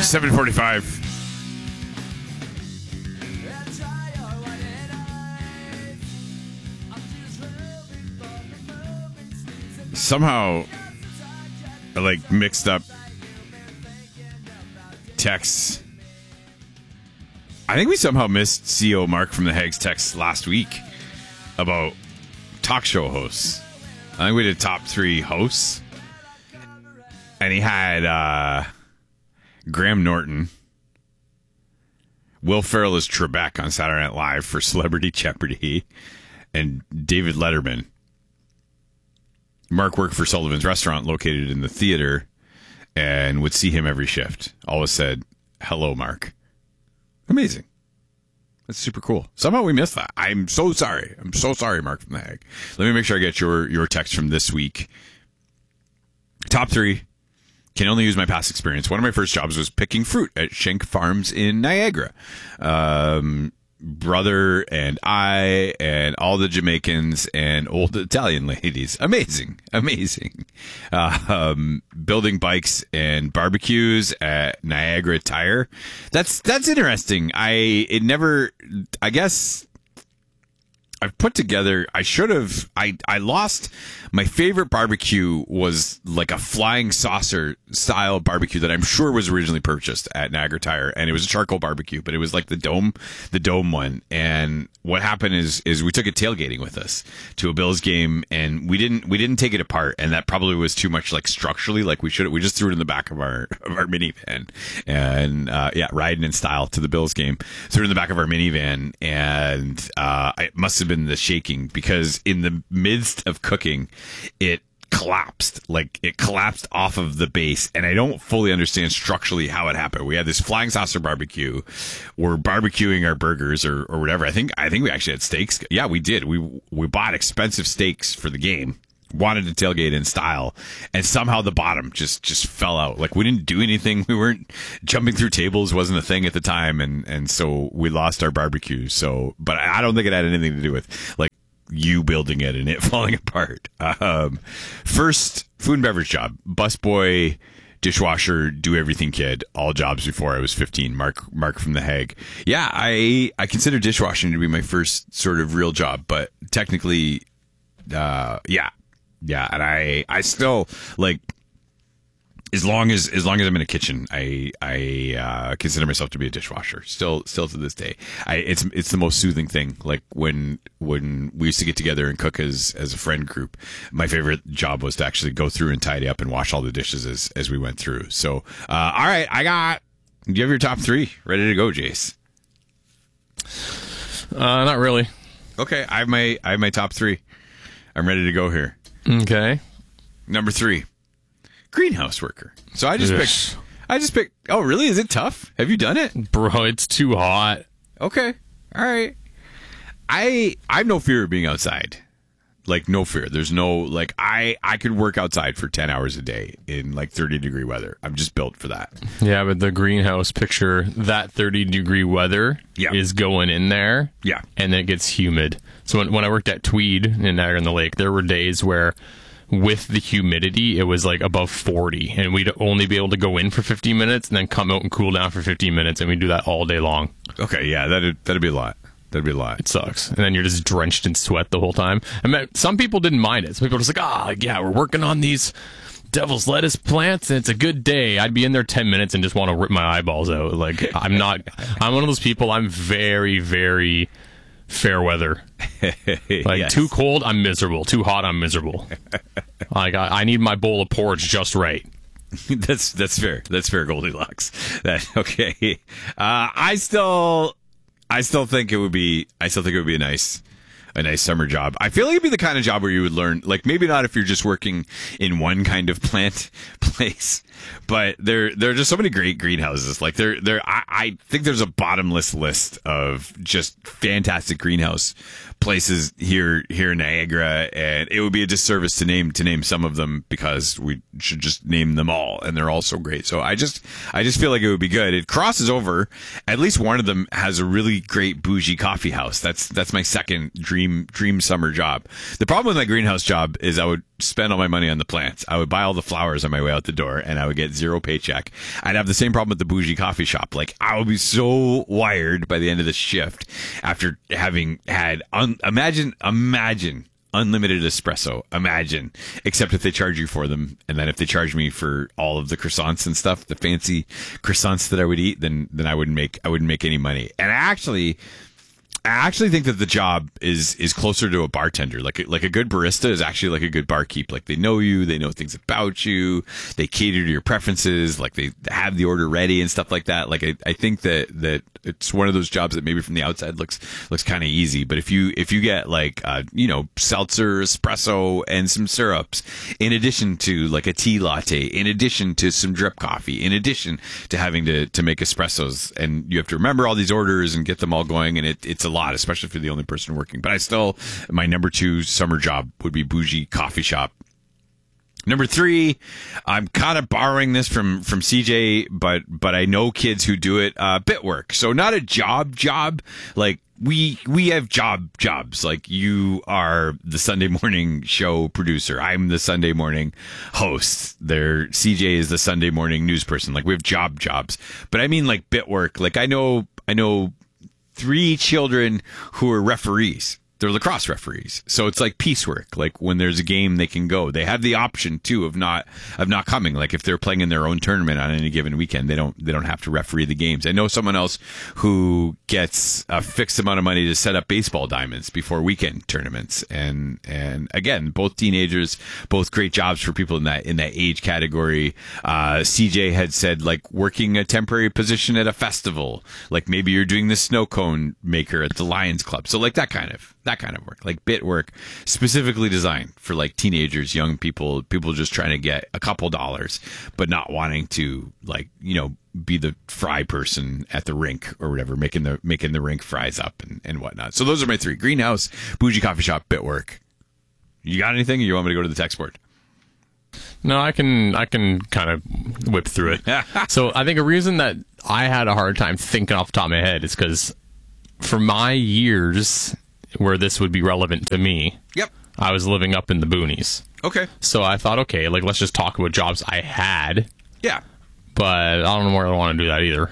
7:45. Somehow, I mixed up texts. I think we somehow missed CEO Mark from the Hags text last week about talk show hosts. I think we did top 3 hosts. And he had Graham Norton, Will Ferrell as Trebek on Saturday Night Live for Celebrity Jeopardy, and David Letterman. Mark worked for Sullivan's Restaurant located in the theater and would see him every shift. Always said, hello, Mark. Amazing. That's super cool. Somehow we missed that. I'm so sorry. I'm so sorry, Mark from the Hag. Let me make sure I get your text from this week. Top 3. Can only use my past experience. One of my first jobs was picking fruit at Schenk Farms in Niagara. Brother and I and all the Jamaicans and old Italian ladies. Amazing. Building bikes and barbecues at Niagara Tire. That's interesting. I guess I've put together, I lost, my favorite barbecue was like a flying saucer style barbecue that I'm sure was originally purchased at Niagara Tire, and it was a charcoal barbecue, but it was like the dome one. And what happened is we took it tailgating with us to a Bills game, and we didn't take it apart, and that probably was too much structurally, we just threw it in the back of our minivan, and riding in style to the Bills game, threw it in the back of our minivan, and it must have been the shaking, because in the midst of cooking, it collapsed. It collapsed off of the base, and I don't fully understand structurally how it happened. We had this flying saucer barbecue. We're barbecuing our burgers or whatever. I think we actually had steaks. Yeah, we did. We bought expensive steaks for the game. Wanted to tailgate in style, and somehow the bottom just fell out. We didn't do anything. We weren't jumping through tables, wasn't a thing at the time, and so we lost our barbecue. So, but I don't think it had anything to do with you building it and it falling apart. First food and beverage job, busboy, dishwasher, do everything kid, all jobs before I was 15. Mark from the Hag. Yeah, I consider dishwashing to be my first sort of real job, but technically, yeah, and I still as long as I'm in a kitchen, I consider myself to be a dishwasher. Still to this day, it's the most soothing thing. When we used to get together and cook as a friend group, my favorite job was to actually go through and tidy up and wash all the dishes as we went through. So, all right, do you have your top 3 ready to go, Jace? Not really. Okay, I have my top 3. I'm ready to go here. Okay. Number 3. Greenhouse worker. So I just picked. Oh, really? Is it tough? Have you done it? Bro, it's too hot. Okay. All right. I have no fear of being outside. No fear. There's no, I could work outside for 10 hours a day in 30-degree weather. I'm just built for that. Yeah, but the greenhouse picture, that 30-degree weather is going in there. Yeah. And then it gets humid. So when I worked at Tweed in Niagara-on-the-Lake, there were days where with the humidity, it was above 40, and we'd only be able to go in for 15 minutes and then come out and cool down for 15 minutes, and we do that all day long. Okay, yeah, that'd be a lot. That'd be a lot. It sucks. And then you're just drenched in sweat the whole time. I mean, some people didn't mind it. Some people were just yeah, we're working on these devil's lettuce plants, and it's a good day. I'd be in there 10 minutes and just want to rip my eyeballs out. I'm one of those people, I'm very, very fair weather. Yes. Too cold, I'm miserable. Too hot, I'm miserable. I need my bowl of porridge just right. That's fair. That's fair, Goldilocks. Okay. I still think it would be a nice summer job. I feel like it'd be the kind of job where you would learn, maybe not if you're just working in one kind of plant place, but there are just so many great greenhouses. I think there's a bottomless list of just fantastic greenhouse places here in Niagara, and it would be a disservice to name some of them, because we should just name them all, and they're all so great. So I just feel like it would be good. It crosses over. At least one of them has a really great bougie coffee house. That's my second dream dream summer job. The problem with my greenhouse job is I would spend all my money on the plants. I would buy all the flowers on my way out the door, and I would get zero paycheck. I'd have the same problem with the bougie coffee shop. Like, I would be so wired by the end of the shift after having had imagine unlimited espresso. Imagine, except if they charge you for them, and then if they charge me for all of the croissants and stuff, the fancy croissants that I would eat, then I wouldn't make any money. And I actually think that the job is closer to a bartender. Like a good barista is actually like a good barkeep. Like, they know you, they know things about you, they cater to your preferences, like they have the order ready and stuff like that. Like, I think that it's one of those jobs that maybe from the outside looks kind of easy, but if you get like seltzer, espresso, and some syrups, in addition to like a tea latte, in addition to some drip coffee, in addition to having to make espressos, and you have to remember all these orders and get them all going, and it's a lot, especially if you're the only person working. But my number 2 summer job would be bougie coffee shop. Number 3, I'm kind of borrowing this from CJ, but I know kids who do it, bit work. So not a job, like we have jobs. Like, you are the Sunday morning show producer. I'm the Sunday morning host. CJ is the Sunday morning news person. Like, we have jobs. But I mean, like, bit work. Like, I know 3 children who are referees. They're lacrosse referees. So it's like piecework. Like, when there's a game, they can go. They have the option too of not coming. Like, if they're playing in their own tournament on any given weekend, they don't have to referee the games. I know someone else who gets a fixed amount of money to set up baseball diamonds before weekend tournaments. And again, both teenagers, both great jobs for people in that age category. CJ had said, like, working a temporary position at a festival. Like, maybe you're doing the snow cone maker at the Lions Club. So like that kind of work, like bit work, specifically designed for like teenagers, young people just trying to get a couple dollars, but not wanting to, like, be the fry person at the rink or whatever, making the rink fries up and whatnot. So those are my 3: greenhouse, bougie coffee shop, bit work. You got anything, or you want me to go to the text board? No, I can kind of whip through it. So I think a reason that I had a hard time thinking off the top of my head is because for my years where this would be relevant to me, yep, I was living up in the boonies. Okay. So I thought, okay, like, let's just talk about jobs I had. Yeah. But I don't know where I want to do that either.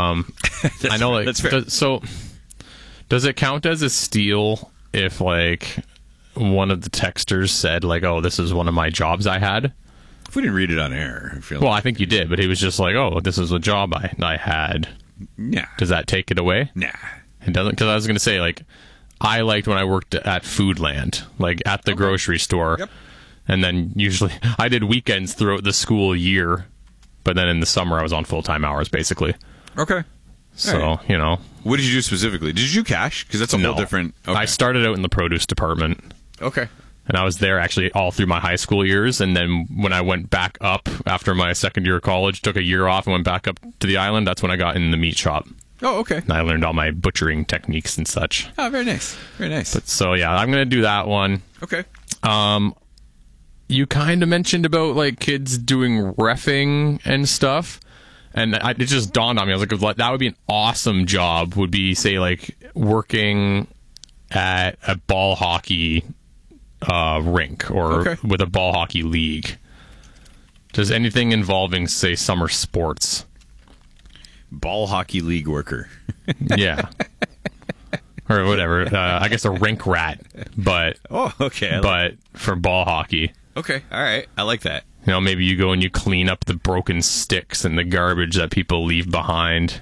I know, like, that's fair. So does it count as a steal if, like, one of the texters said, like, oh, this is one of my jobs I had? If we didn't read it on air. I think you did, but he was just like, oh, this is a job I had. Yeah. Does that take it away? Nah. It doesn't, because I was going to say, like, I liked when I worked at Foodland, like at the grocery store. Yep. And then usually I did weekends throughout the school year, but then in the summer I was on full-time hours, basically. Okay. So, right. What did you do specifically? Did you do cash? Because that's a whole different... Okay. I started out in the produce department. Okay. And I was there actually all through my high school years. And then when I went back up after my second year of college, took a year off and went back up to the island, that's when I got in the meat shop. Oh, okay. And I learned all my butchering techniques and such. Oh, very nice. Very nice. But so, yeah, I'm going to do that one. Okay. You kind of mentioned about, like, kids doing reffing and stuff. And it just dawned on me. I was like, that would be an awesome job, would be, say, like, working at a ball hockey rink or with a ball hockey league. Does anything involving, say, summer sports? Ball hockey league worker. Yeah. Or whatever. I guess a rink rat, but but for ball hockey. Okay, all right. I like that. Maybe you go and you clean up the broken sticks and the garbage that people leave behind.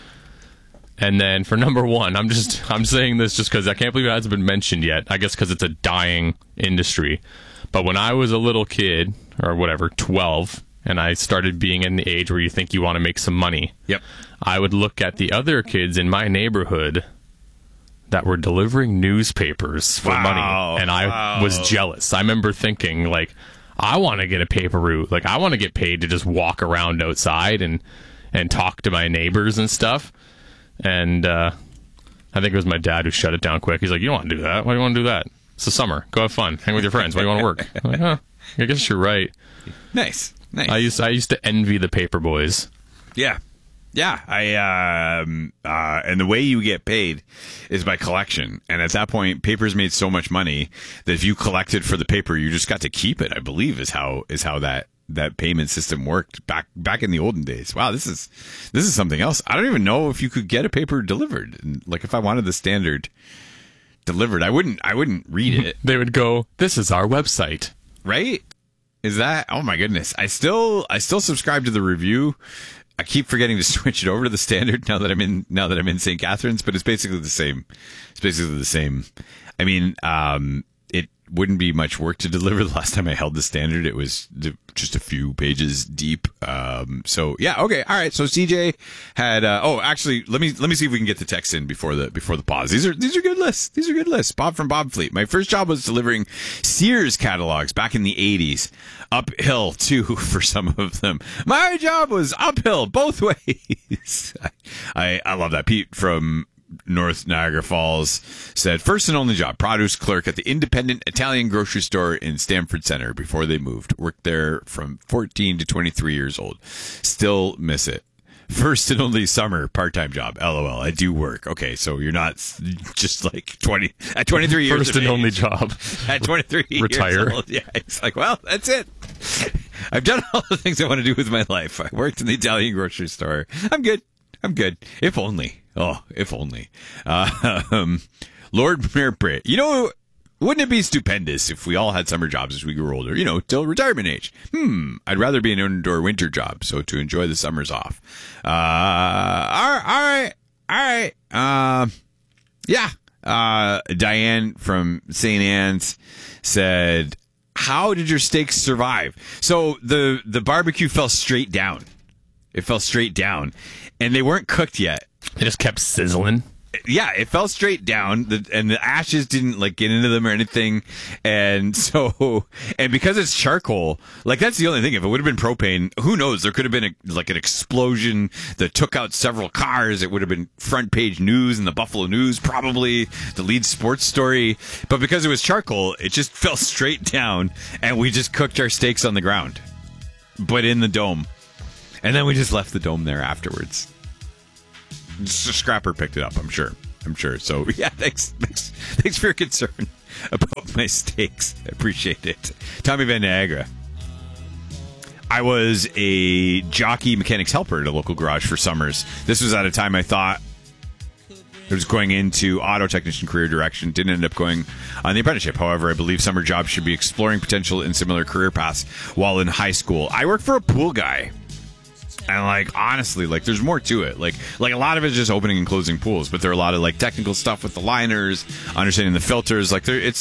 And then for number 1, I'm saying this just because I can't believe it hasn't been mentioned yet. I guess because it's a dying industry. But when I was a little kid, or whatever, 12, and I started being in the age where you think you want to make some money. Yep. I would look at the other kids in my neighborhood that were delivering newspapers for money, and I was jealous. I remember thinking, like, I want to get a paper route. Like, I want to get paid to just walk around outside and talk to my neighbors and stuff. And I think it was my dad who shut it down quick. He's like, you don't want to do that. Why do you want to do that? It's the summer. Go have fun. Hang with your friends. Why do you want to work? I'm like, I guess you're right. Nice. I used to envy the paper boys. Yeah. Yeah, and the way you get paid is by collection. And at that point, paper's made so much money that if you collected for the paper, you just got to keep it, I believe is how that payment system worked back in the olden days. Wow, this is something else. I don't even know if you could get a paper delivered. Like if I wanted the Standard delivered, I wouldn't read it. They would go, "This is our website." Right? Is that? Oh my goodness. I still subscribe to the Review. I keep forgetting to switch it over to the Standard now that I'm in St. Catharines, but it's basically the same. I mean, it wouldn't be much work to deliver. The last time I held the Standard, it was just a few pages deep. So yeah, okay, all right. So CJ had. Actually, let me see if we can get the text in before the pause. These are good lists. Bob from Bobfleet. My first job was delivering Sears catalogs back in the 80s. Uphill too for some of them. My job was uphill both ways. I love that. Pete from North Niagara Falls said, first and only job, produce clerk at the independent Italian grocery store in Stamford Center before they moved. Worked there from 14 to 23 years old. Still miss it. First and only summer part-time job. LOL. I do work. Okay, so you're not just like 20 at 23 years. First and only job. At 23 Retire. years old. Yeah, it's like, well, that's it. I've done all the things I want to do with my life. I worked in the Italian grocery store. I'm good. If only. Oh, if only. Lord Mayor Britt. You know, wouldn't it be stupendous if we all had summer jobs as we grew older, till retirement age? I'd rather be an indoor winter job, so to enjoy the summers off. All right. Yeah. Diane from St. Anne's said, how did your steaks survive? So the barbecue fell straight down. It fell straight down, and they weren't cooked yet. They just kept sizzling. Yeah, it fell straight down, and the ashes didn't get into them or anything, and because it's charcoal, that's the only thing. If it would have been propane, who knows? There could have been an explosion that took out several cars. It would have been front page news in the Buffalo News, probably the lead sports story. But because it was charcoal, it just fell straight down, and we just cooked our steaks on the ground, but in the dome, and then we just left the dome there afterwards. Scrapper picked it up, I'm sure. So yeah, thanks for your concern about my steaks. I appreciate it. Tommy Van Niagara. I was a jockey mechanics helper at a local garage for summers. This was at a time I thought I was going into auto technician career direction. Didn't end up going on the apprenticeship. However, I believe summer jobs should be exploring potential in similar career paths while in high school. I work for a pool guy. And honestly, there's more to it. Like a lot of it is just opening and closing pools, but there are a lot of technical stuff with the liners, understanding the filters.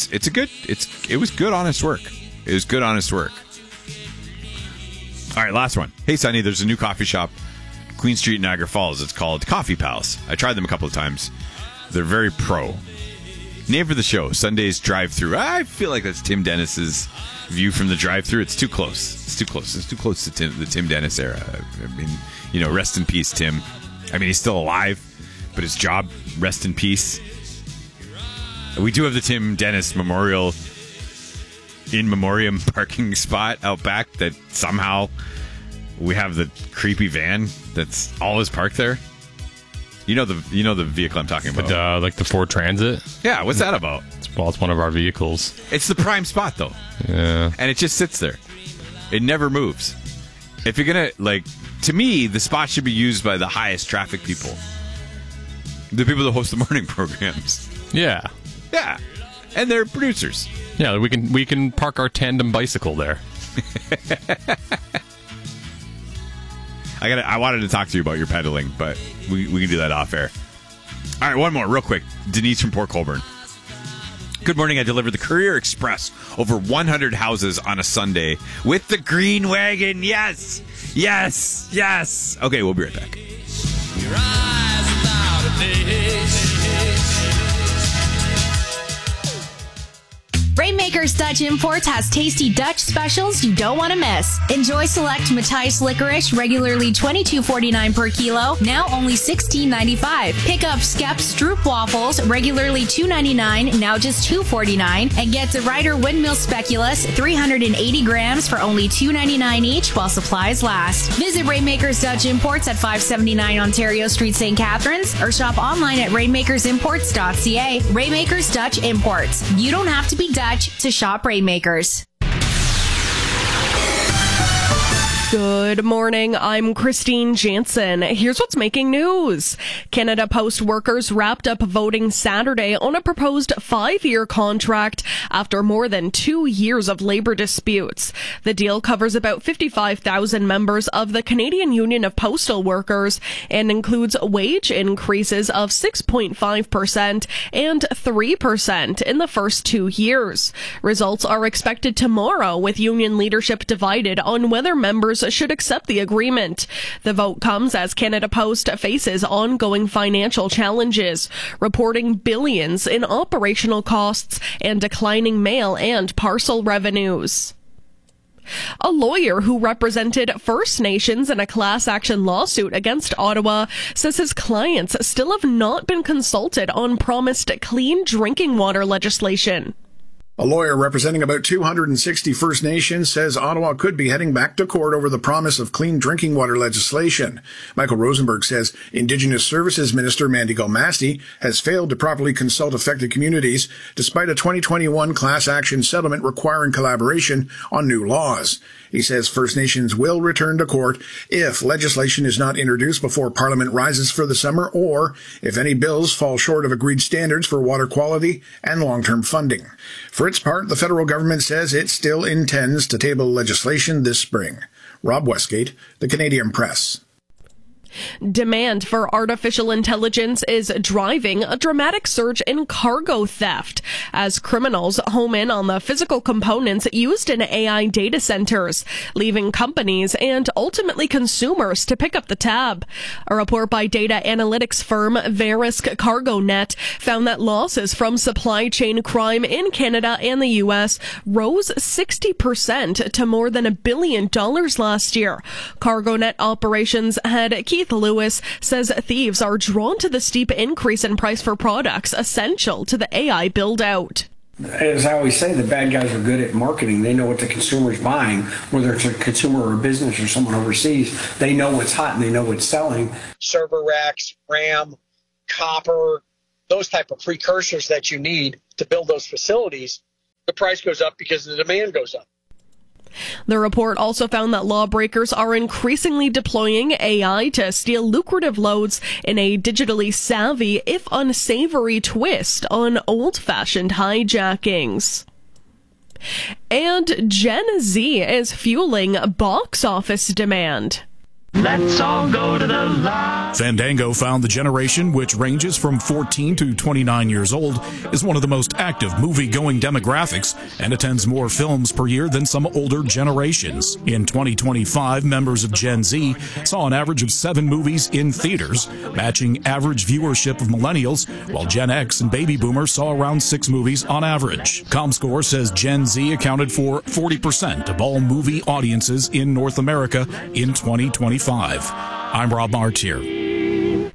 It was good, honest work. It was good, honest work. All right, last one. Hey, Sonny, there's a new coffee shop, Queen Street, Niagara Falls. It's called Coffee Pals. I tried them a couple of times. They're very pro. Name for the show, Sunday's Drive-Thru. I feel like that's Tim Dennis's view from the drive-thru. It's too close. It's too close to the Tim Dennis era. I mean, rest in peace, Tim. I mean, he's still alive, but his job, rest in peace. We do have the Tim Dennis Memorial in memoriam parking spot out back that somehow we have the creepy van that's always parked there. You know the vehicle I'm talking about. The Ford Transit? Yeah, what's that about? It's one of our vehicles. It's the prime spot, though. Yeah. And it just sits there. It never moves. If you're going to, to me, the spot should be used by the highest traffic people. The people that host the morning programs. Yeah. Yeah. And they're producers. Yeah, we can park our tandem bicycle there. I wanted to talk to you about your pedaling, but we can do that off air. All right, one more real quick. Denise from Port Colborne. Good morning. I delivered the Courier Express over 100 houses on a Sunday with the green wagon. Yes. Okay, we'll be right back. Your eyes without a Rainmakers Dutch Imports has tasty Dutch specials you don't want to miss. Enjoy select Matthijs licorice, regularly $22.49 per kilo, now only $16.95. Pick up Skep Stroop waffles, regularly $2.99, now just $2.49. And get the Ryder Windmill Speculoos, 380 grams for only $2.99 each while supplies last. Visit Rainmakers Dutch Imports at 579 Ontario Street, St. Catharines, or shop online at rainmakersimports.ca. Rainmakers Dutch Imports. You don't have to be Dutch to shop Rainmakers. Good morning. I'm Christine Jansen. Here's what's making news. Canada Post workers wrapped up voting Saturday on a proposed 5-year contract after more than 2 years of labor disputes. The deal covers about 55,000 members of the Canadian Union of Postal Workers and includes wage increases of 6.5% and 3% in the first 2 years. Results are expected tomorrow, with union leadership divided on whether members should accept the agreement. The vote comes as Canada Post faces ongoing financial challenges, reporting billions in operational costs and declining mail and parcel revenues. A lawyer who represented First Nations in a class action lawsuit against Ottawa says his clients still have not been consulted on promised clean drinking water legislation. A lawyer representing about 260 First Nations says Ottawa could be heading back to court over the promise of clean drinking water legislation. Michael Rosenberg says Indigenous Services Minister Mandy Galmasti has failed to properly consult affected communities despite a 2021 class action settlement requiring collaboration on new laws. He says First Nations will return to court if legislation is not introduced before Parliament rises for the summer, or if any bills fall short of agreed standards for water quality and long-term funding. For its part, the federal government says it still intends to table legislation this spring. Rob Westgate, The Canadian Press. Demand for artificial intelligence is driving a dramatic surge in cargo theft as criminals home in on the physical components used in AI data centers, leaving companies and ultimately consumers to pick up the tab. A report by data analytics firm Verisk CargoNet found that losses from supply chain crime in Canada and the U.S. rose 60% to more than $1 billion last year. CargoNet operations head Keith Lewis says thieves are drawn to the steep increase in price for products essential to the AI build-out. As I always say, the bad guys are good at marketing. They know what the consumer's buying, whether it's a consumer or a business or someone overseas. They know what's hot and they know what's selling. Server racks, RAM, copper, those type of precursors that you need to build those facilities, the price goes up because the demand goes up. The report also found that lawbreakers are increasingly deploying AI to steal lucrative loads in a digitally savvy, if unsavory, twist on old-fashioned hijackings. And Gen Z is fueling box office demand. Let's all go to the live. Fandango found the generation, which ranges from 14 to 29 years old, is one of the most active movie-going demographics and attends more films per year than some older generations. In 2025, members of Gen Z saw an average of 7 movies in theaters, matching average viewership of millennials, while Gen X and Baby Boomers saw around 6 movies on average. ComScore says Gen Z accounted for 40% of all movie audiences in North America in 2025. I'm Rob Martier.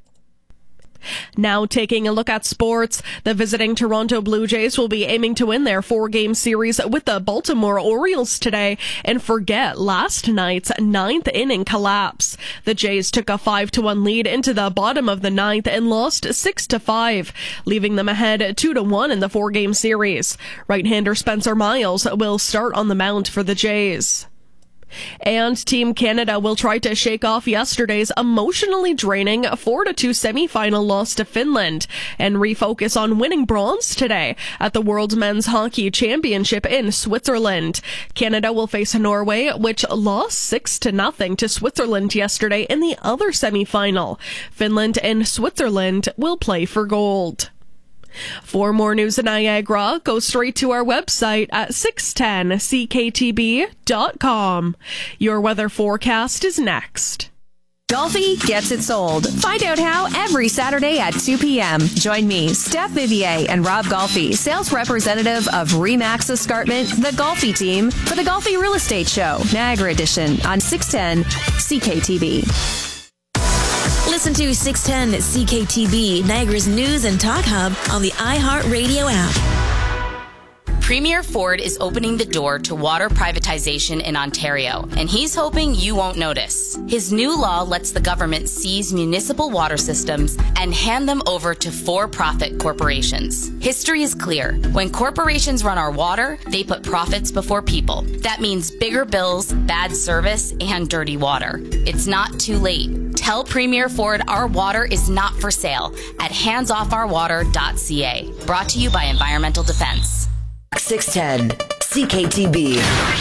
Now taking a look at sports, the visiting Toronto Blue Jays will be aiming to win their 4-game series with the Baltimore Orioles today and forget last night's 9th inning collapse. The Jays took a 5-1 lead into the bottom of the 9th and lost 6-5, leaving them ahead 2-1 in the 4-game series. Right-hander Spencer Miles will start on the mound for the Jays. And Team Canada will try to shake off yesterday's emotionally draining 4-2 semifinal loss to Finland and refocus on winning bronze today at the World Men's Hockey Championship in Switzerland. Canada will face Norway, which lost 6-0 to Switzerland yesterday in the other semifinal. Finland and Switzerland will play for gold. For more news in Niagara, go straight to our website at 610cktb.com. Your weather forecast is next. Golfi gets it sold. Find out how every Saturday at 2 p.m. Join me, Steph Vivier, and Rob Golfi, sales representative of Remax Escarpment, the Golfi team, for the Golfi Real Estate Show, Niagara Edition, on 610 CKTV. Listen to 610 CKTV, Niagara's news and talk hub on the iHeartRadio app. Premier Ford is opening the door to water privatization in Ontario, and he's hoping you won't notice. His new law lets the government seize municipal water systems and hand them over to for-profit corporations. History is clear. When corporations run our water, they put profits before people. That means bigger bills, bad service, and dirty water. It's not too late. Tell Premier Ford our water is not for sale at handsoffourwater.ca. Brought to you by Environmental Defense. 610 CKTB.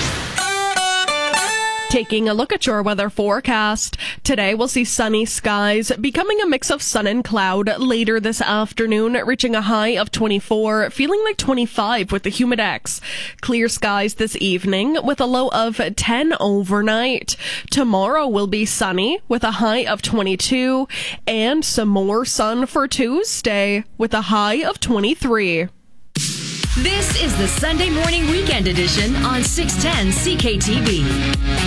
Taking a look at your weather forecast. Today we'll see sunny skies becoming a mix of sun and cloud later this afternoon, reaching a high of 24, feeling like 25 with the humidex. Clear skies this evening with a low of 10 overnight. Tomorrow will be sunny with a high of 22 and some more sun for Tuesday with a high of 23. This is the Sunday Morning Weekend Edition on 610 CKTV.